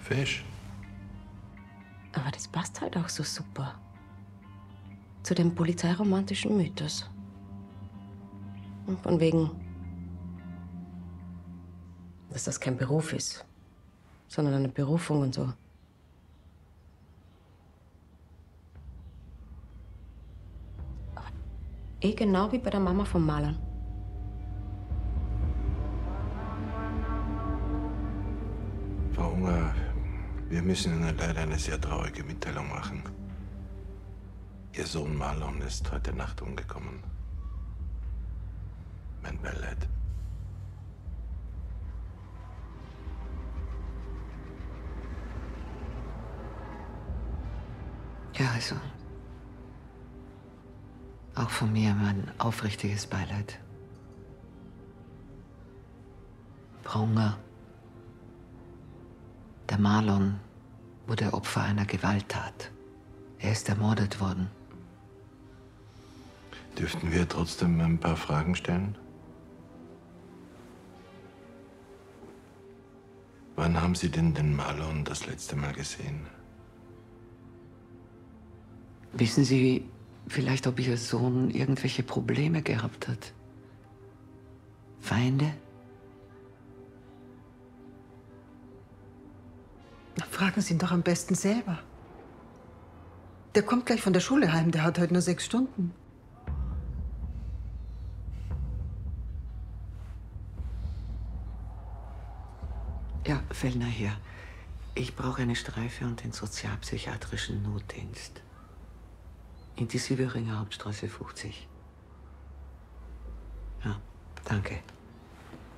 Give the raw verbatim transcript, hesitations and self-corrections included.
Fisch. Aber das passt halt auch so super. Zu dem polizeiromantischen Mythos. Und von wegen, dass das kein Beruf ist, sondern eine Berufung und so. Aber eh genau wie bei der Mama vom Malern. Frau Unger, wir müssen Ihnen leider eine sehr traurige Mitteilung machen. Ihr Sohn Marlon ist heute Nacht umgekommen. Mein Beileid. Ja, also. Auch von mir mein aufrichtiges Beileid. Frau Unger, der Marlon wurde Opfer einer Gewalttat. Er ist ermordet worden. Dürften wir trotzdem ein paar Fragen stellen? Wann haben Sie denn den Marlon das letzte Mal gesehen? Wissen Sie vielleicht, ob Ihr Sohn irgendwelche Probleme gehabt hat? Feinde? Na, fragen Sie ihn doch am besten selber. Der kommt gleich von der Schule heim, der hat heute nur sechs Stunden. Ja, Fellner hier. Ich brauche eine Streife und den sozialpsychiatrischen Notdienst. In die Sieveringer Hauptstraße fünfzig. Ja, danke.